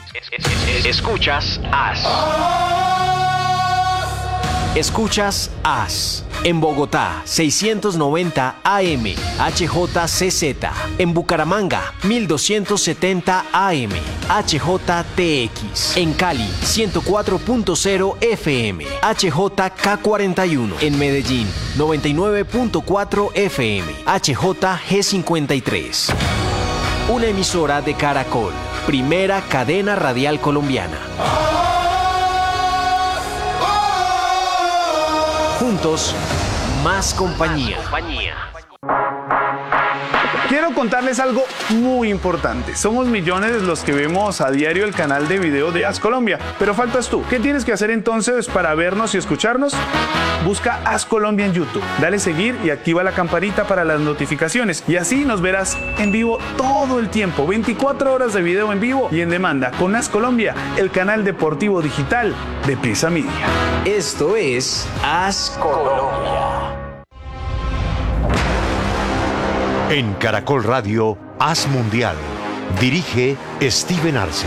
Escuchas AS. Escuchas AS. En Bogotá, 690 AM, HJCZ. En Bucaramanga, 1270 AM, HJTX. En Cali, 104.0 FM, HJK41. En Medellín, 99.4 FM, HJG53. Una emisora de Caracol, primera cadena radial colombiana. Juntos, más compañía. Quiero contarles algo muy importante. Somos millones los que vemos a diario el canal de video de AS Colombia, pero faltas tú. ¿Qué tienes que hacer entonces para vernos y escucharnos? Busca AS Colombia en YouTube, dale seguir y activa la campanita para las notificaciones y así nos verás en vivo todo el tiempo, 24 horas de video en vivo y en demanda con AS Colombia, el canal deportivo digital de Prisa Media. Esto es AS Colombia. En Caracol Radio, AS Mundial. Dirige Steven Arce.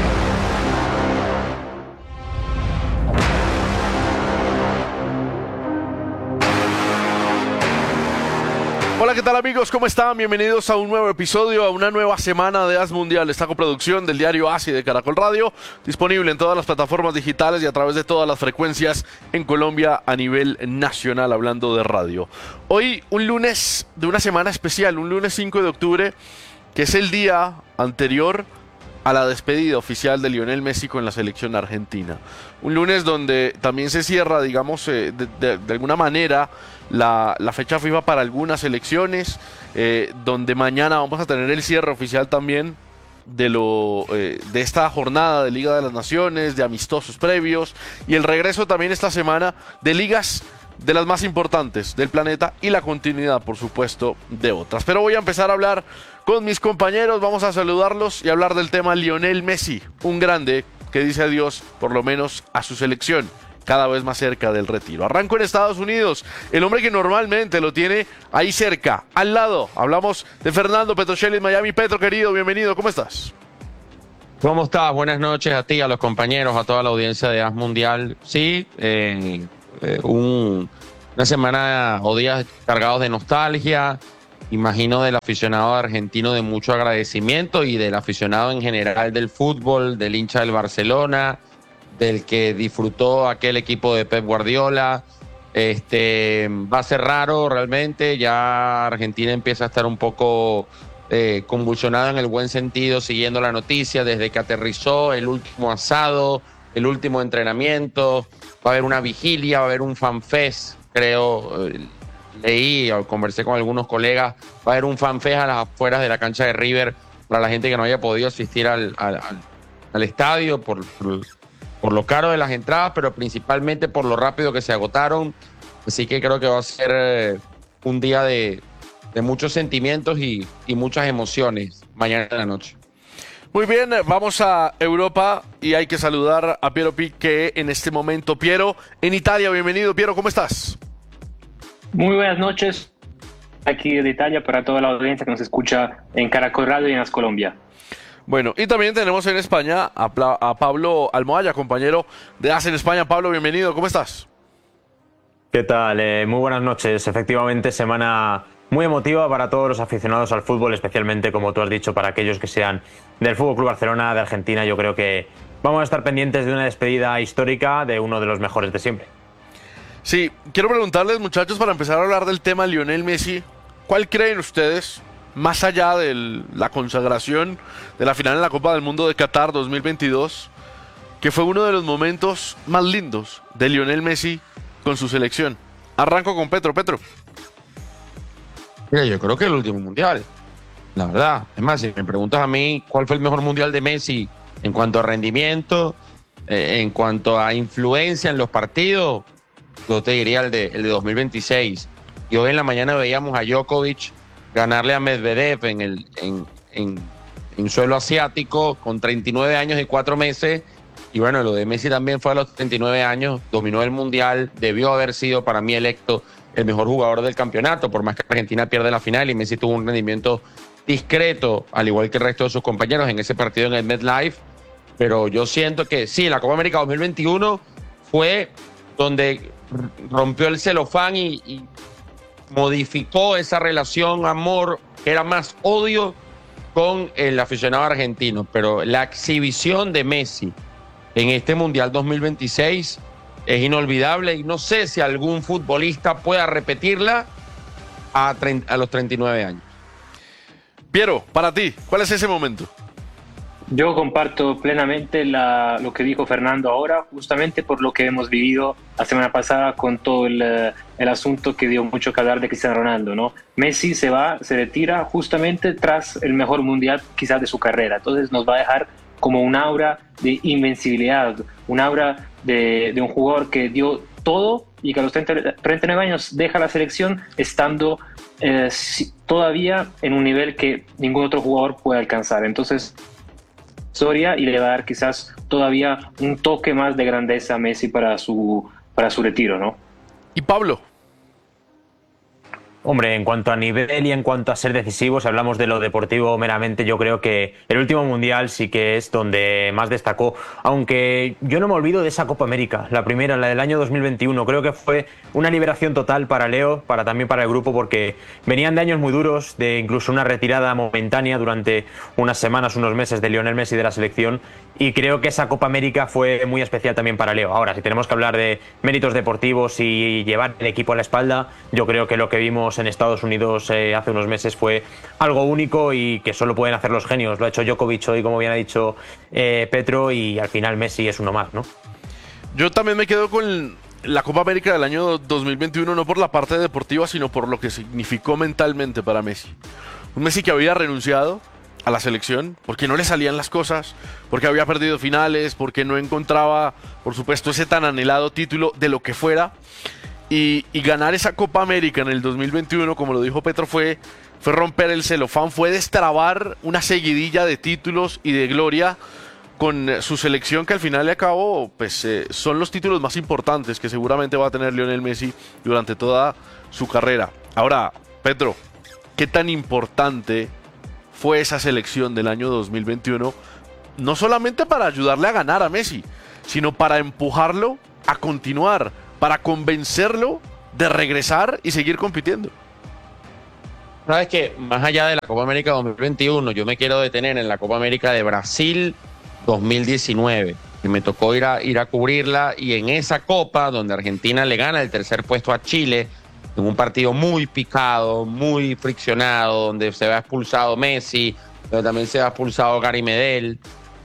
Hola, ¿qué tal amigos? ¿Cómo están? Bienvenidos a un nuevo episodio, a una nueva semana de AS Mundial. Esta coproducción del diario AS y de Caracol Radio, disponible en todas las plataformas digitales y a través de todas las frecuencias en Colombia a nivel nacional, hablando de radio. Hoy, un lunes de una semana especial, un lunes 5 de octubre, que es el día anterior a la despedida oficial de Lionel Messi con la selección argentina. Un lunes donde también se cierra, digamos, de alguna manera, la fecha FIFA para algunas selecciones, donde mañana vamos a tener el cierre oficial también de esta jornada de Liga de las Naciones, de amistosos previos, y el regreso también esta semana de ligas de las más importantes del planeta y la continuidad, por supuesto, de otras. Pero voy a empezar a hablar con mis compañeros, vamos a saludarlos y hablar del tema Lionel Messi, un grande que dice adiós, por lo menos, a su selección, cada vez más cerca del retiro. Arranco en Estados Unidos, el hombre que normalmente lo tiene ahí cerca, al lado. Hablamos de Fernando Petrocelli en Miami. Petro, querido, bienvenido, ¿cómo estás? ¿Cómo estás? Buenas noches a ti, a los compañeros, a toda la audiencia de AS Mundial. Sí, una semana o días cargados de nostalgia, imagino del aficionado argentino de mucho agradecimiento y del aficionado en general del fútbol, del hincha del Barcelona, del que disfrutó aquel equipo de Pep Guardiola. Va a ser raro realmente, ya Argentina empieza a estar un poco convulsionada en el buen sentido, siguiendo la noticia desde que aterrizó el último asado, el último entrenamiento. Va a haber una vigilia, va a haber un fanfest, creo, leí o conversé con algunos colegas, va a haber un fanfest a las afueras de la cancha de River para la gente que no haya podido asistir al estadio por lo caro de las entradas, pero principalmente por lo rápido que se agotaron. Así que creo que va a ser un día de muchos sentimientos y muchas emociones mañana en la noche. Muy bien, vamos a Europa y hay que saludar a Piero Pique en este momento. Piero, en Italia, bienvenido. Piero, ¿cómo estás? Muy buenas noches, aquí de Italia para toda la audiencia que nos escucha en Caracol Radio y en AS Colombia. Bueno, y también tenemos en España a Pablo Almohaya, compañero de AS en España. Pablo, bienvenido, ¿cómo estás? ¿Qué tal? Muy buenas noches. Efectivamente, semana muy emotiva para todos los aficionados al fútbol, especialmente, como tú has dicho, para aquellos que sean del FC Barcelona, de Argentina. Yo creo que vamos a estar pendientes de una despedida histórica de uno de los mejores de siempre. Sí, quiero preguntarles, muchachos, para empezar a hablar del tema Lionel Messi, ¿cuál creen ustedes, más allá de la consagración de la final en la Copa del Mundo de Qatar 2022, que fue uno de los momentos más lindos de Lionel Messi con su selección? Arranco con Petro. Mira, yo creo que el último mundial, la verdad. Es más, si me preguntas a mí cuál fue el mejor mundial de Messi en cuanto a rendimiento, en cuanto a influencia en los partidos, yo te diría el de 2026. Y hoy en la mañana veíamos a Djokovic ganarle a Medvedev en suelo asiático con 39 años y 4 meses. Y bueno, lo de Messi también fue a los 39 años, dominó el mundial, debió haber sido para mí electo el mejor jugador del campeonato, por más que Argentina pierde la final y Messi tuvo un rendimiento discreto, al igual que el resto de sus compañeros en ese partido en el MetLife. Pero yo siento que sí, la Copa América 2021 fue donde rompió el celofán y modificó esa relación, amor, que era más odio con el aficionado argentino. Pero la exhibición de Messi en este Mundial 2026 es inolvidable y no sé si algún futbolista pueda repetirla a los 39 años. Piero, para ti, ¿cuál es ese momento? Yo comparto plenamente lo que dijo Fernando ahora, justamente por lo que hemos vivido la semana pasada con todo el asunto que dio mucho que hablar de Cristiano Ronaldo, ¿no? Messi se retira justamente tras el mejor mundial quizás de su carrera, entonces nos va a dejar como un aura de invencibilidad, un aura de un jugador que dio todo y que a los 39 años deja la selección estando todavía en un nivel que ningún otro jugador puede alcanzar. Entonces, historia, y le va a dar quizás todavía un toque más de grandeza a Messi para su retiro, ¿no? Y Pablo. Hombre, en cuanto a nivel y en cuanto a ser decisivos, hablamos de lo deportivo meramente, yo creo que el último Mundial sí que es donde más destacó, aunque yo no me olvido de esa Copa América, la primera, la del año 2021, creo que fue una liberación total para Leo, también para el grupo, porque venían de años muy duros, de incluso una retirada momentánea durante unas semanas, unos meses de Lionel Messi de la selección, y creo que esa Copa América fue muy especial también para Leo. Ahora, si tenemos que hablar de méritos deportivos y llevar el equipo a la espalda, yo creo que lo que vimos en Estados Unidos hace unos meses fue algo único y que solo pueden hacer los genios. Lo ha hecho Djokovic hoy, como bien ha dicho Petro, y al final Messi es uno más, ¿no? Yo también me quedo con la Copa América del año 2021, no por la parte deportiva, sino por lo que significó mentalmente para Messi. Un Messi que había renunciado a la selección porque no le salían las cosas, porque había perdido finales, porque no encontraba, por supuesto, ese tan anhelado título de lo que fuera. Y ganar esa Copa América en el 2021, como lo dijo Petro, fue romper el celofán, fue destrabar una seguidilla de títulos y de gloria con su selección, que al final y al cabo pues, son los títulos más importantes que seguramente va a tener Lionel Messi durante toda su carrera. Ahora, Petro, ¿qué tan importante fue esa selección del año 2021? No solamente para ayudarle a ganar a Messi, sino para empujarlo a continuar, para convencerlo de regresar y seguir compitiendo. Sabes que más allá de la Copa América 2021, yo me quiero detener en la Copa América de Brasil 2019, que me tocó ir a cubrirla, y en esa Copa donde Argentina le gana el tercer puesto a Chile, en un partido muy picado, muy friccionado, donde se va expulsado Messi, donde también se va expulsado Gary Medel.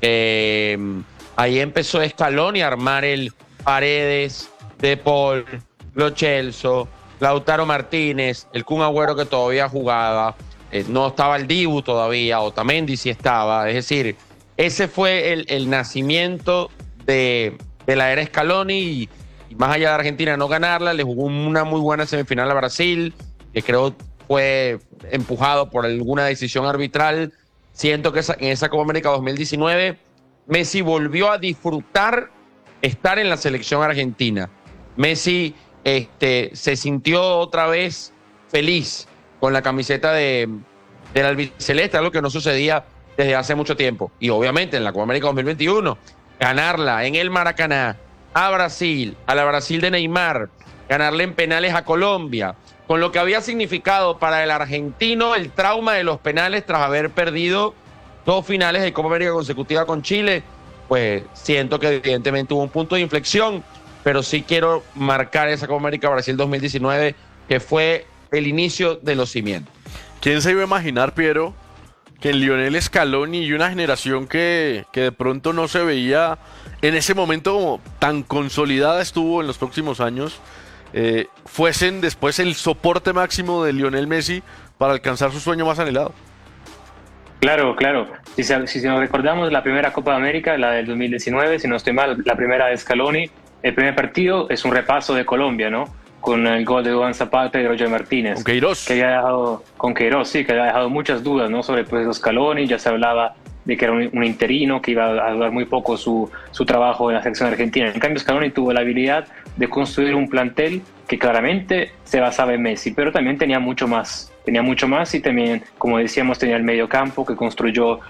Ahí empezó Scaloni a armar el Paredes, De Paul, Lo Celso, Lautaro Martínez, el Kun Agüero que todavía jugaba, no estaba el Dibu todavía, Otamendi sí estaba. Es decir, ese fue el nacimiento de la era Scaloni, y más allá de Argentina no ganarla, le jugó una muy buena semifinal a Brasil, que creo fue empujado por alguna decisión arbitral. Siento que en esa Copa América 2019 Messi volvió a disfrutar estar en la selección argentina. Messi se sintió otra vez feliz con la camiseta del albiceleste, algo que no sucedía desde hace mucho tiempo. Y obviamente en la Copa América 2021, ganarla en el Maracaná a Brasil, a la Brasil de Neymar, ganarle en penales a Colombia, con lo que había significado para el argentino el trauma de los penales tras haber perdido 2 finales de Copa América consecutiva con Chile, pues siento que evidentemente hubo un punto de inflexión, pero sí quiero marcar esa Copa América Brasil 2019, que fue el inicio de los cimientos. ¿Quién se iba a imaginar, Piero, que en Lionel Scaloni y una generación que de pronto no se veía en ese momento como tan consolidada estuvo en los próximos años, fuesen después el soporte máximo de Lionel Messi para alcanzar su sueño más anhelado? Claro. Si nos recordamos la primera Copa de América, la del 2019, si no estoy mal, la primera de Scaloni, el primer partido es un repaso de Colombia, ¿no? Con el gol de Duván Zapata y de Roger Martínez. Con Queiroz. Que había dejado muchas dudas, ¿no? Sobre pues, Scaloni. Ya se hablaba de que era un interino, que iba a durar muy poco su trabajo en la selección argentina. En cambio, Scaloni tuvo la habilidad de construir un plantel que claramente se basaba en Messi, pero también tenía mucho más tenía mucho más y también, como decíamos, tenía el medio campo que construyó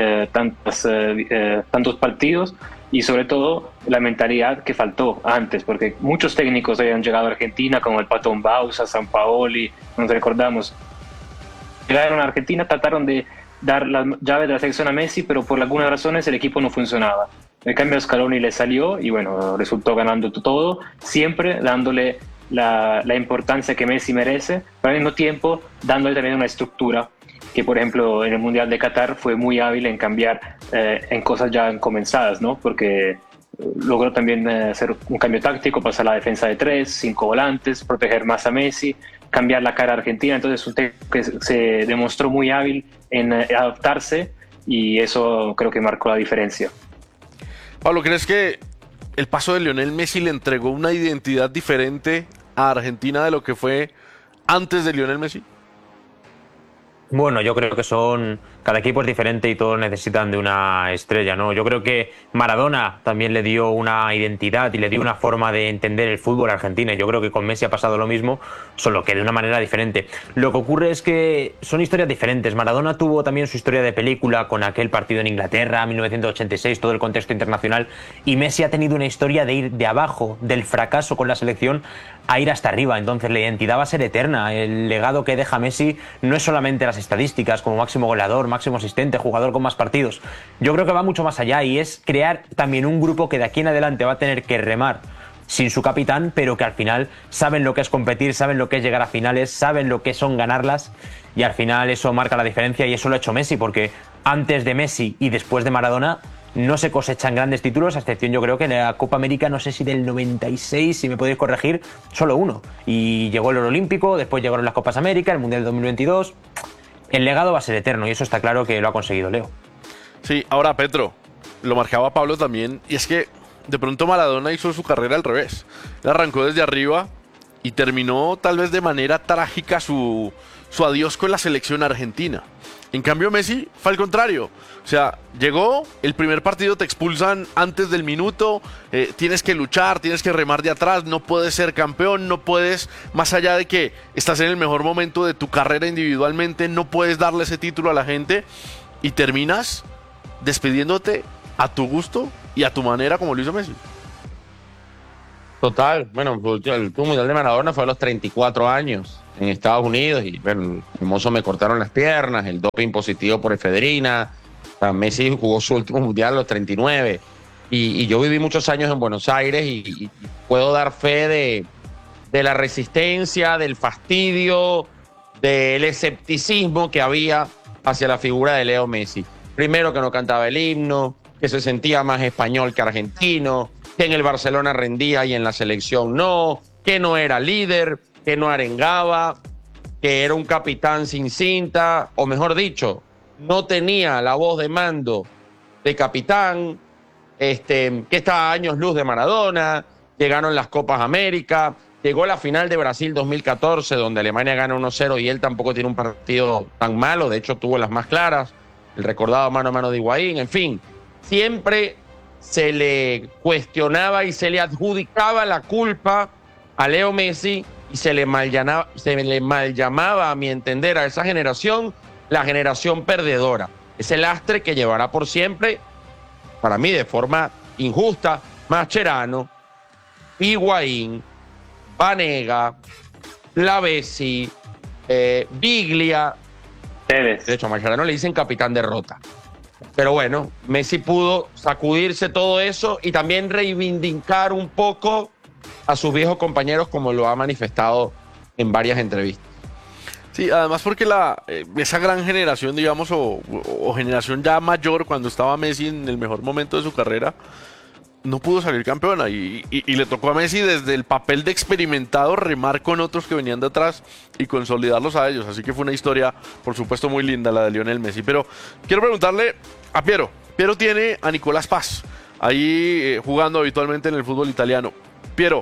tantos partidos y sobre todo la mentalidad que faltó antes, porque muchos técnicos habían llegado a Argentina, como el Patón Bausa, Sampaoli, nos recordamos. Llegaron a Argentina, trataron de dar las llaves de la selección a Messi, pero por algunas razones el equipo no funcionaba. En cambio, Scaloni le salió y bueno, resultó ganando todo, siempre dándole la importancia que Messi merece, pero al mismo tiempo dándole también una estructura que, por ejemplo, en el Mundial de Qatar fue muy hábil en cambiar en cosas ya comenzadas, ¿no? Porque logró también hacer un cambio táctico, pasar a la defensa de 3, 5 volantes, proteger más a Messi, cambiar la cara a Argentina. Entonces, un técnico que se demostró muy hábil en adaptarse y eso creo que marcó la diferencia. Pablo, ¿crees que el paso de Lionel Messi le entregó una identidad diferente a Argentina de lo que fue antes de Lionel Messi? Bueno, yo creo que cada equipo es diferente y todos necesitan de una estrella, ¿no? Yo creo que Maradona también le dio una identidad y le dio una forma de entender el fútbol a Argentina. Y yo creo que con Messi ha pasado lo mismo, solo que de una manera diferente. Lo que ocurre es que son historias diferentes. Maradona tuvo también su historia de película con aquel partido en Inglaterra, 1986, todo el contexto internacional. Y Messi ha tenido una historia de ir de abajo, del fracaso con la selección, a ir hasta arriba. Entonces la identidad va a ser eterna. El legado que deja Messi no es solamente las estadísticas como máximo goleador, máximo asistente, jugador con más partidos. Yo creo que va mucho más allá y es crear también un grupo que de aquí en adelante va a tener que remar sin su capitán, pero que al final saben lo que es competir, saben lo que es llegar a finales, saben lo que son ganarlas y al final eso marca la diferencia y eso lo ha hecho Messi, porque antes de Messi y después de Maradona no se cosechan grandes títulos, a excepción yo creo que en la Copa América, no sé si del 96, si me podéis corregir, solo uno. Y llegó el oro olímpico, después llegaron las Copas América, el Mundial 2022. El legado va a ser eterno y eso está claro que lo ha conseguido Leo. Sí, ahora Petro, lo marcaba Pablo también, y es que de pronto Maradona hizo su carrera al revés. Él arrancó desde arriba y terminó tal vez de manera trágica su adiós con la selección argentina. En cambio Messi fue al contrario, o sea, llegó, el primer partido te expulsan antes del minuto, tienes que luchar, tienes que remar de atrás, no puedes ser campeón, no puedes, más allá de que estás en el mejor momento de tu carrera individualmente, no puedes darle ese título a la gente y terminas despidiéndote a tu gusto y a tu manera como lo hizo Messi. Total, bueno, el último Mundial de Maradona fue a los 34 años en Estados Unidos y bueno, el famoso me cortaron las piernas, el doping positivo por efedrina. O sea, Messi jugó su último Mundial a los 39 y yo viví muchos años en Buenos Aires y puedo dar fe de la resistencia, del fastidio, del escepticismo que había hacia la figura de Leo Messi. Primero, que no cantaba el himno, que se sentía más español que argentino, que en el Barcelona rendía y en la selección no, que no era líder, que no arengaba, que era un capitán sin cinta, o mejor dicho, no tenía la voz de mando de capitán, que estaba a años luz de Maradona, llegaron las Copas América, llegó la final de Brasil 2014, donde Alemania gana 1-0 y él tampoco tiene un partido tan malo, de hecho tuvo las más claras, el recordado mano a mano de Higuaín, en fin, siempre se le cuestionaba y se le adjudicaba la culpa a Leo Messi y se le mal llamaba, a mi entender, a esa generación, la generación perdedora. Ese lastre que llevará por siempre, para mí de forma injusta, Mascherano, Higuaín, Banega, Lavezzi, Biglia. De hecho, a Mascherano le dicen capitán derrota. Pero bueno, Messi pudo sacudirse todo eso y también reivindicar un poco a sus viejos compañeros, como lo ha manifestado en varias entrevistas. Sí, además porque esa gran generación, digamos, o generación ya mayor, cuando estaba Messi en el mejor momento de su carrera, no pudo salir campeona y le tocó a Messi desde el papel de experimentado remar con otros que venían de atrás y consolidarlos a ellos. Así que fue una historia, por supuesto, muy linda la de Lionel Messi. Pero quiero preguntarle a Piero. Piero tiene a Nicolás Paz ahí jugando habitualmente en el fútbol italiano. Piero,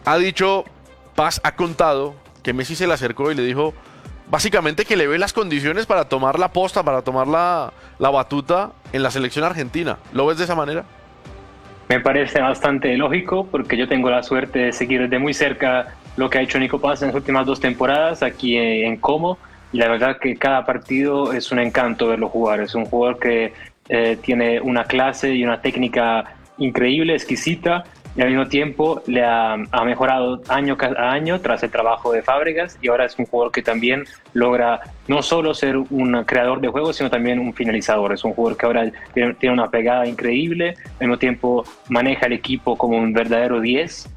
Paz ha contado que Messi se le acercó y le dijo básicamente que le ve las condiciones para tomar la posta, para tomar la batuta en la selección argentina. ¿Lo ves de esa manera? Me parece bastante lógico porque yo tengo la suerte de seguir desde muy cerca lo que ha hecho Nico Paz en las últimas 2 temporadas aquí en Como y la verdad que cada partido es un encanto verlo jugar. Es un jugador que tiene una clase y una técnica increíble, exquisita, y al mismo tiempo ha mejorado año a año tras el trabajo de Fábregas, y ahora es un jugador que también logra no solo ser un creador de juegos, sino también un finalizador. Es un jugador que ahora tiene una pegada increíble, al mismo tiempo maneja el equipo como un verdadero 10,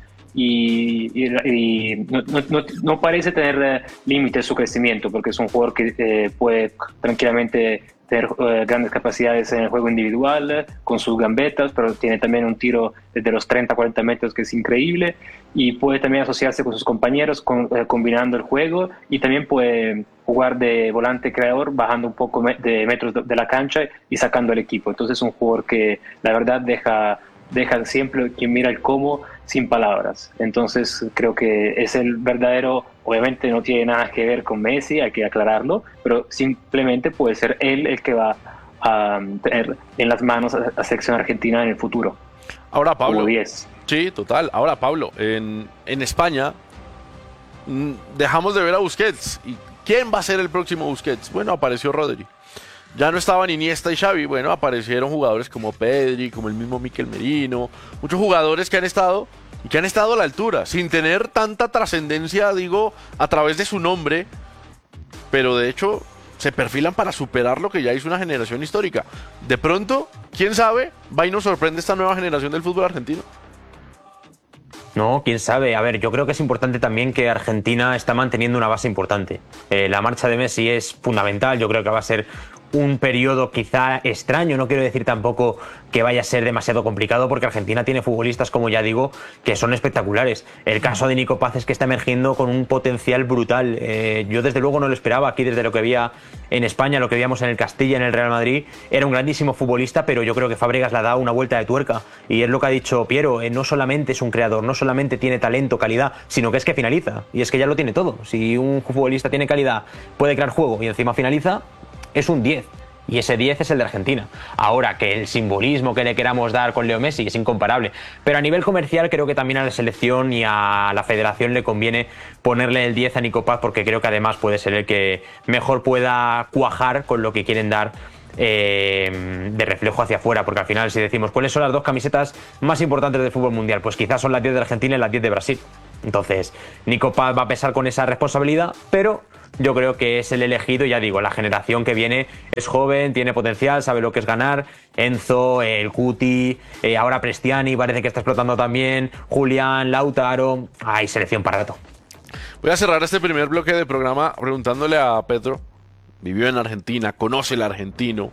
y no parece tener límites su crecimiento, porque es un jugador que puede tranquilamente tener grandes capacidades en el juego individual, con sus gambetas, pero tiene también un tiro desde los 30-40 metros que es increíble, y puede también asociarse con sus compañeros combinando el juego, y también puede jugar de volante creador, bajando un poco de metros de la cancha y sacando al equipo. Entonces es un jugador que la verdad deja siempre quien mira el cómo sin palabras. Entonces creo que es el verdadero, obviamente no tiene nada que ver con Messi, hay que aclararlo, pero simplemente puede ser él el que va a tener en las manos a selección argentina en el futuro. Ahora, Pablo. Como 10. Sí, total. Ahora, Pablo, en España dejamos de ver a Busquets. ¿Y quién va a ser el próximo Busquets? Bueno, apareció Rodri. Ya no estaban Iniesta y Xavi, bueno, aparecieron jugadores como Pedri, como el mismo Mikel Merino, muchos jugadores que han estado a la altura, sin tener tanta trascendencia, digo, a través de su nombre, pero de hecho se perfilan para superar lo que ya hizo una generación histórica. De pronto, quién sabe, va y nos sorprende esta nueva generación del fútbol argentino. No, quién sabe. A ver, yo creo que es importante también que Argentina está manteniendo una base importante. La marcha de Messi es fundamental. Yo creo que va a ser un periodo quizá extraño, no quiero decir tampoco que vaya a ser demasiado complicado, porque Argentina tiene futbolistas, como ya digo, que son espectaculares. El caso de Nico Paz es que está emergiendo con un potencial brutal. Yo desde luego no lo esperaba. Aquí, desde lo que había en España, lo que veíamos en el Castilla, en el Real Madrid, era un grandísimo futbolista, pero yo creo que Fábregas le ha dado una vuelta de tuerca, y es lo que ha dicho Piero, no solamente es un creador, no solamente tiene talento, calidad, sino que es que finaliza, y es que ya lo tiene todo. Si un futbolista tiene calidad, puede crear juego y encima finaliza, es un 10, y ese 10 es el de Argentina. Ahora, que el simbolismo que le queramos dar con Leo Messi es incomparable, pero a nivel comercial creo que también a la selección y a la federación le conviene ponerle el 10 a Nico Paz, porque creo que además puede ser el que mejor pueda cuajar con lo que quieren dar de reflejo hacia afuera, porque al final, si decimos cuáles son las dos camisetas más importantes del fútbol mundial, pues quizás son las 10 de Argentina y las 10 de Brasil. Entonces, Nico Paz va a pesar con esa responsabilidad, pero yo creo que es el elegido. Ya digo, la generación que viene es joven, tiene potencial, sabe lo que es ganar. Enzo, el Cuti, ahora Prestiani parece que está explotando también, Julián, Lautaro. Hay selección para rato. Voy a cerrar este primer bloque de programa preguntándole a Pedro. Vivió en Argentina, conoce el argentino.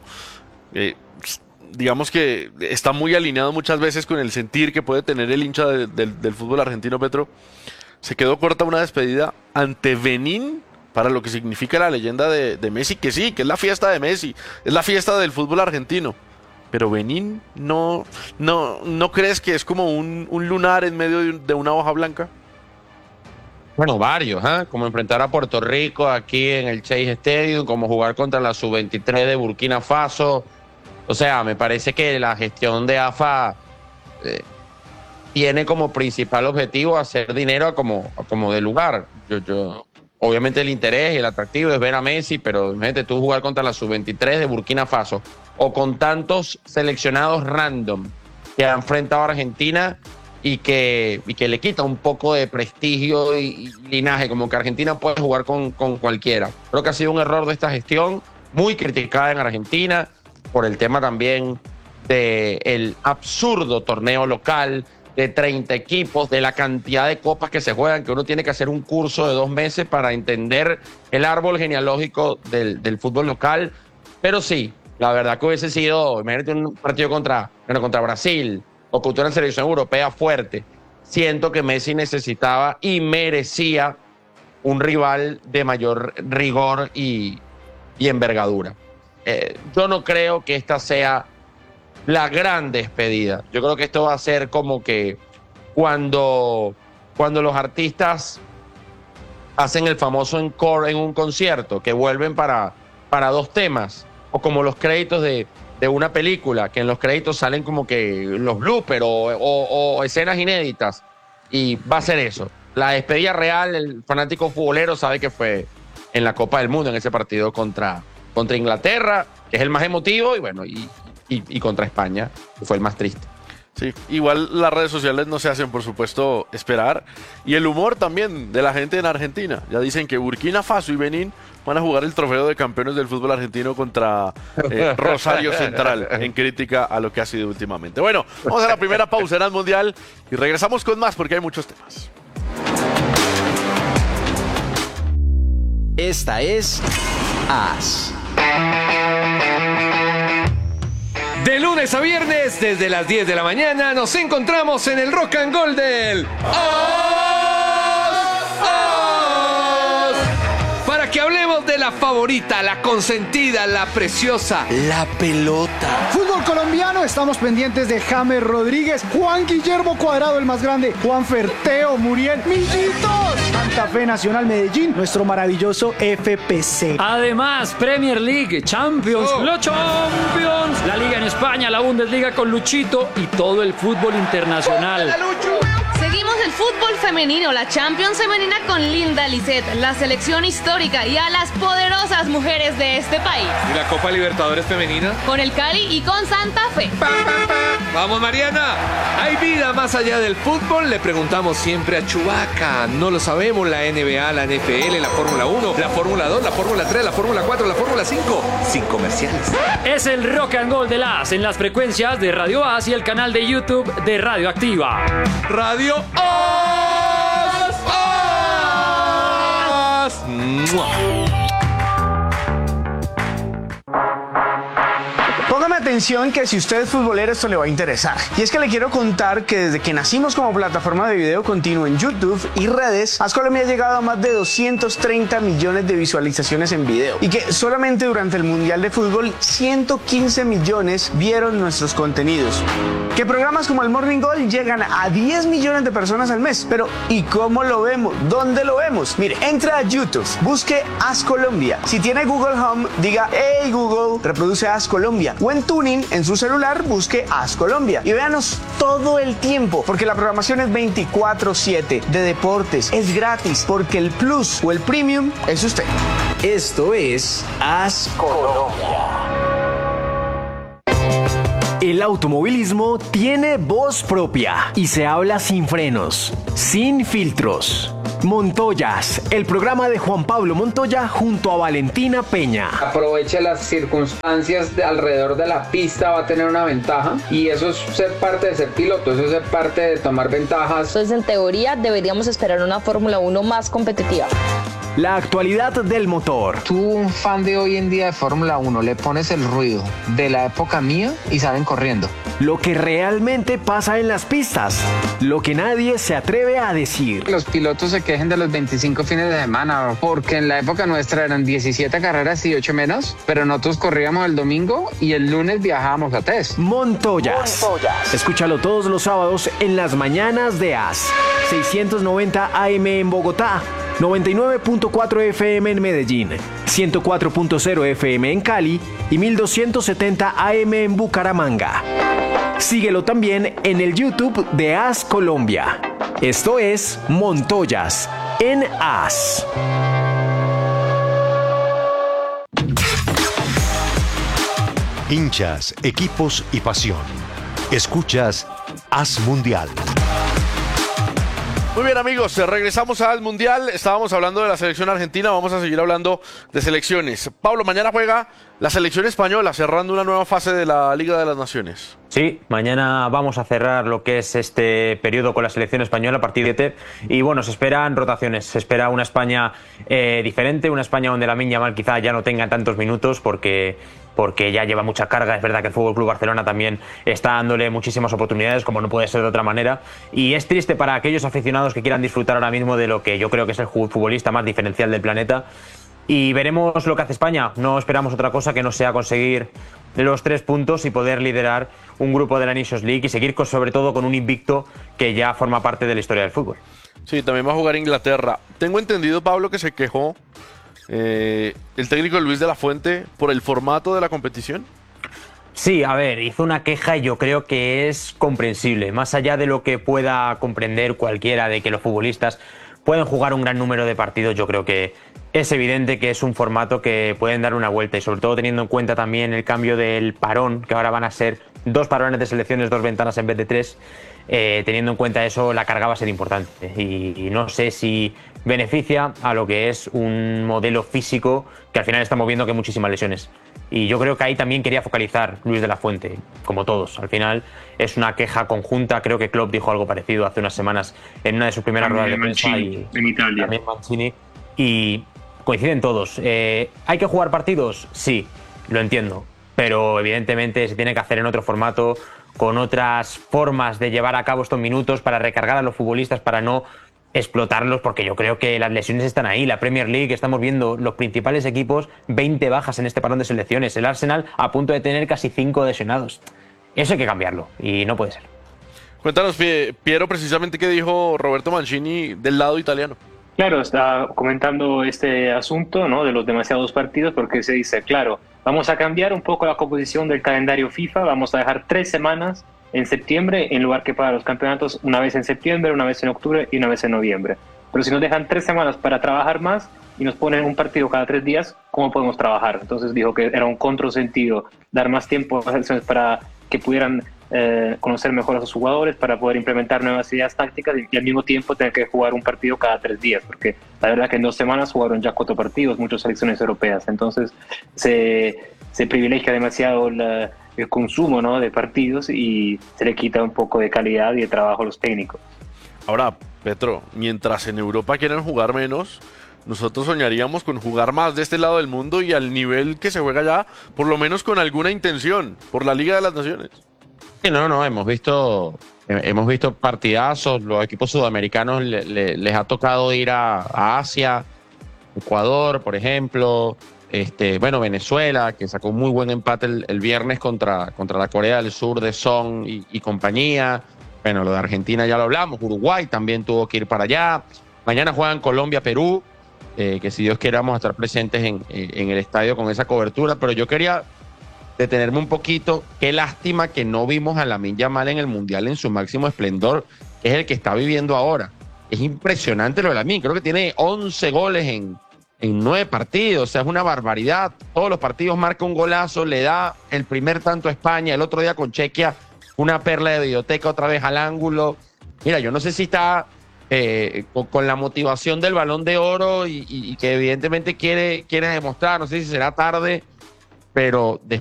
Digamos que está muy alineado muchas veces con el sentir que puede tener el hincha del fútbol argentino, Petro. Se quedó corta una despedida ante Benín para lo que significa la leyenda de Messi, que sí, que es la fiesta de Messi, es la fiesta del fútbol argentino. Pero Benín, ¿no crees que es como un lunar en medio de una hoja blanca? Bueno, varios, como enfrentar a Puerto Rico aquí en el Chase Stadium, como jugar contra la Sub-23 de Burkina Faso. O sea, me parece que la gestión de AFA tiene como principal objetivo hacer dinero como de lugar. Obviamente el interés y el atractivo es ver a Messi, pero imagínate tú jugar contra la Sub-23 de Burkina Faso o con tantos seleccionados random que ha enfrentado a Argentina y que le quita un poco de prestigio y linaje, como que Argentina puede jugar con cualquiera. Creo que ha sido un error de esta gestión, muy criticada en Argentina, por el tema también del absurdo torneo local de 30 equipos, de la cantidad de copas que se juegan, que uno tiene que hacer un curso de 2 meses para entender el árbol genealógico del fútbol local. Pero sí, la verdad que hubiese sido, imagínate un partido contra Brasil o contra una selección europea fuerte. Siento que Messi necesitaba y merecía un rival de mayor rigor y envergadura. Yo no creo que esta sea la gran despedida. Yo creo que esto va a ser como que cuando los artistas hacen el famoso encore en un concierto, que vuelven para 2 temas, o como los créditos de una película, que en los créditos salen como que los bloopers o escenas inéditas, y va a ser eso. La despedida real, el fanático futbolero sabe que fue en la Copa del Mundo, en ese partido contra Inglaterra, que es el más emotivo, y bueno, y contra España, que fue el más triste. Sí, igual las redes sociales no se hacen, por supuesto, esperar. Y el humor también de la gente en Argentina. Ya dicen que Burkina Faso y Benín van a jugar el trofeo de campeones del fútbol argentino contra Rosario Central, en crítica a lo que ha sido últimamente. Bueno, vamos a la primera pausa en el Mundial y regresamos con más porque hay muchos temas. Esta es AS. De lunes a viernes, desde las 10 de la mañana, nos encontramos en el Rock and Roll del AS. Para que hablemos de la favorita, la consentida, la preciosa, la pelota. Fútbol colombiano, estamos pendientes de James Rodríguez, Juan Guillermo Cuadrado, el más grande, Juan Ferteo, Muriel, Millitos, Santa Fe Nacional Medellín, nuestro maravilloso FPC. Además, Premier League, Champions, los Champions, la Liga en España, la Bundesliga con Luchito y todo el fútbol internacional. Seguimos el fútbol femenino, la Champions femenina con Linda Lisset, la selección histórica y a las poderosas mujeres de este país. ¿Y la Copa Libertadores femenina? Con el Cali y con Santa Fe. ¡Vamos, Mariana! ¿Hay vida más allá del fútbol? Le preguntamos siempre a Chubaca. No lo sabemos, la NBA, la NFL, la Fórmula 1, la Fórmula 2, la Fórmula 3, la Fórmula 4, la Fórmula 5. Sin comerciales. Es el Rock and Roll del AS en las frecuencias de Radio AS y el canal de YouTube de Radio Activa. Radio AS. Póngame atención que si usted es futbolero esto le va a interesar. Y es que le quiero contar que desde que nacimos como plataforma de video continuo en YouTube y redes, AS Colombia ha llegado a más de 230 millones de visualizaciones en video. Y que solamente durante el Mundial de Fútbol 115 millones vieron nuestros contenidos. Que programas como el Morning Goal llegan a 10 millones de personas al mes. Pero ¿y cómo lo vemos? ¿Dónde lo vemos? Mire, entra a YouTube, busque AS Colombia. Si tiene Google Home, diga "Hey Google, reproduce AS Colombia". O en Tuning, en su celular, busque AS Colombia. Y véanos todo el tiempo, porque la programación es 24/7 de deportes. Es gratis, porque el Plus o el Premium es usted. Esto es AS Colombia. El automovilismo tiene voz propia y se habla sin frenos, sin filtros. Montoyas, el programa de Juan Pablo Montoya junto a Valentina Peña. Aproveche las circunstancias alrededor de la pista, va a tener una ventaja y eso es ser parte de ser piloto, eso es ser parte de tomar ventajas. Entonces, en teoría, deberíamos esperar una Fórmula 1 más competitiva. La actualidad del motor. Tú, un fan de hoy en día de Fórmula 1, le pones el ruido de la época mía y salen corriendo. Lo que realmente pasa en las pistas. Lo que nadie se atreve a decir. Los pilotos se quejen de los 25 fines de semana, porque en la época nuestra eran 17 carreras y 8 menos, pero nosotros corríamos el domingo y el lunes viajábamos a test. Montoyas. Escúchalo todos los sábados en las mañanas de AS. 690 AM en Bogotá. 99.4 FM en Medellín, 104.0 FM en Cali y 1270 AM en Bucaramanga. Síguelo también en el YouTube de AS Colombia. Esto es Montoyas en AS. Hinchas, equipos y pasión. Escuchas AS Mundial. Muy bien, amigos, regresamos al Mundial. Estábamos hablando de la selección argentina, vamos a seguir hablando de selecciones. Pablo, mañana juega la selección española, cerrando una nueva fase de la Liga de las Naciones. Sí, mañana vamos a cerrar lo que es este periodo con la selección española a partir de 7. Y bueno, se esperan rotaciones, se espera una España diferente, una España donde Lamine Yamal quizá ya no tenga tantos minutos porque ya lleva mucha carga. Es verdad que el FC Barcelona también está dándole muchísimas oportunidades, como no puede ser de otra manera. Y es triste para aquellos aficionados que quieran disfrutar ahora mismo de lo que yo creo que es el futbolista más diferencial del planeta. Y veremos lo que hace España. No esperamos otra cosa que no sea conseguir los 3 puntos y poder liderar un grupo de la Nations League y seguir sobre todo con un invicto que ya forma parte de la historia del fútbol. Sí, también va a jugar Inglaterra. Tengo entendido, Pablo, que se quejó el técnico Luis de la Fuente por el formato de la competición. Sí, a ver, hizo una queja y yo creo que es comprensible, más allá de lo que pueda comprender cualquiera de que los futbolistas pueden jugar un gran número de partidos. Yo creo que es evidente que es un formato que pueden dar una vuelta, y sobre todo teniendo en cuenta también el cambio del parón, que ahora van a ser 2 parones de selecciones, 2 ventanas en vez de 3. Teniendo en cuenta eso, la carga va a ser importante, y no sé si beneficia a lo que es un modelo físico que al final estamos viendo que hay muchísimas lesiones. Y yo creo que ahí también quería focalizar Luis de la Fuente, como todos. Al final es una queja conjunta. Creo que Klopp dijo algo parecido hace unas semanas en una de sus primeras ruedas de prensa. En Italia. También Mancini. Y coinciden todos. ¿Hay que jugar partidos? Sí, lo entiendo. Pero evidentemente se tiene que hacer en otro formato, con otras formas de llevar a cabo estos minutos para recargar a los futbolistas, para no explotarlos, porque yo creo que las lesiones están ahí. La Premier League, estamos viendo los principales equipos, 20 bajas en este parón de selecciones. El Arsenal a punto de tener casi 5 lesionados. Eso hay que cambiarlo, y no puede ser. Cuéntanos, Piero, precisamente qué dijo Roberto Mancini del lado italiano. Claro, está comentando este asunto, ¿no?, de los demasiados partidos, porque se dice, claro, vamos a cambiar un poco la composición del calendario FIFA, vamos a dejar 3 semanas en septiembre, en lugar que para los campeonatos una vez en septiembre, una vez en octubre y una vez en noviembre. Pero si nos dejan 3 semanas para trabajar más y nos ponen un partido cada 3 días, ¿cómo podemos trabajar? Entonces dijo que era un contrasentido dar más tiempo a las selecciones para que pudieran conocer mejor a sus jugadores, para poder implementar nuevas ideas tácticas, y al mismo tiempo tener que jugar un partido cada 3 días, porque la verdad que en 2 semanas jugaron ya 4 partidos, muchas selecciones europeas. Entonces se privilegia demasiado el consumo, ¿no?, de partidos, y se le quita un poco de calidad y de trabajo a los técnicos. Ahora, Petro, mientras en Europa quieren jugar menos, nosotros soñaríamos con jugar más de este lado del mundo y al nivel que se juega allá, por lo menos con alguna intención, por la Liga de las Naciones. Sí, no, hemos visto partidazos. Los equipos sudamericanos les ha tocado ir a Asia, Ecuador, por ejemplo. Venezuela, que sacó un muy buen empate el viernes contra la Corea del Sur de Son y compañía. Bueno, lo de Argentina ya lo hablamos. Uruguay también tuvo que ir para allá. Mañana juegan Colombia, Perú, que si Dios quiere vamos a estar presentes en el estadio con esa cobertura. Pero yo quería detenerme un poquito. Qué lástima que no vimos a Lamine Yamal en el Mundial en su máximo esplendor, que es el que está viviendo ahora. Es impresionante lo de Lamine. Creo que tiene 11 goles en 9 partidos. O sea, es una barbaridad. Todos los partidos marca un golazo, le da el primer tanto a España. El otro día con Chequia, una perla de videoteca otra vez al ángulo. Mira, yo no sé si está con la motivación del Balón de Oro y que evidentemente quiere demostrar. No sé si será tarde, pero